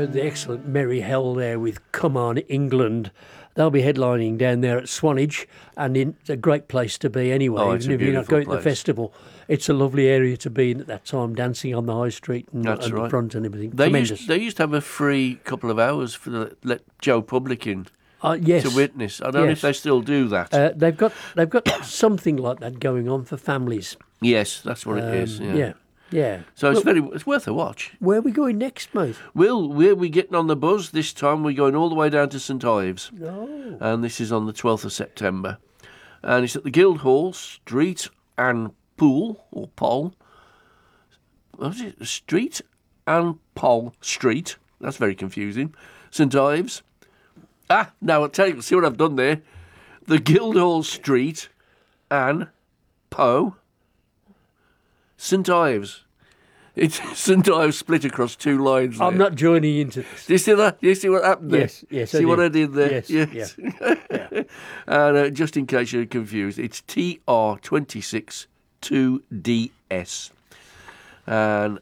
the excellent Merry Hell there with Come On England. They'll be headlining down there at Swanage, and it's a great place to be anyway. Oh, it's even a if you're not beautiful going to the place. festival, it's a lovely area to be in at that time, dancing on the high street and That's the right. front and everything. They Tremendous. used to have a free couple of hours for let Joe Public in Yes. to witness. I don't know if Yes. they still do that. They've got something like that going on for families. Yes, that's what it is. Yeah. Yeah. So Well, it's worth a watch. where are we going next, mate? Will, where we getting on the buzz this time? We're going all the way down to St Ives. Oh. And this is on the 12th of September. And it's at the Guildhall, Street and Pool, or Pole. What is it? Street and Pole Street. That's very confusing. St Ives. Now I'll tell you, see what I've done there? The Guildhall Street and Poe. St Ives. It's St Ives split across two lines there. I'm not joining into this. Do you see that? Do you see what happened there? Yes, See what I did there? Yes. Yeah. And just in case you're confused, it's TR26 2DS. And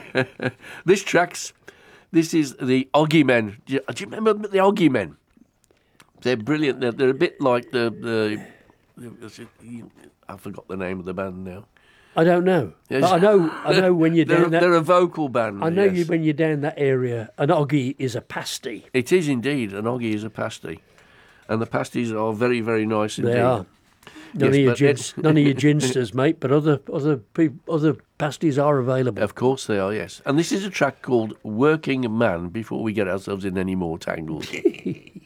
this is the Oggy Men. Do you remember the Oggy Men? They're brilliant. They're a bit like the I forgot the name of the band now. I don't know. Yes. But I know when you're down that. They're a vocal band. I know yes. when you're down that area, an oggy is a pasty. It is indeed. An Oggy is a pasty. And the pasties are very, very nice indeed. They are. None of your ginsters, mate, but other pasties are available. Of course they are, yes. And this is a track called Working Man, before we get ourselves in any more tangles.